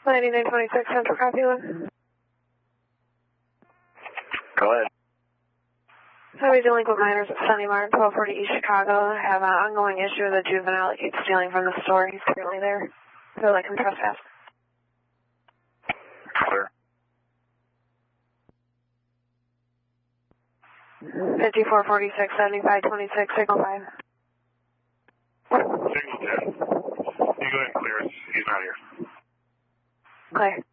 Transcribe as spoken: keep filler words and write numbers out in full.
ninety-nine twenty-six Central Copula. Go ahead. Heavy delinquent minors at Sunny Mart, twelve forty East Chicago. Have an ongoing issue with a juvenile that keeps stealing from the store. He's currently there. Feel like I'm trespassing. Clear. fifty-four forty-six, seventy-five twenty-six, signal five. Signal ten. You go ahead and clear us. He's not here. Clear.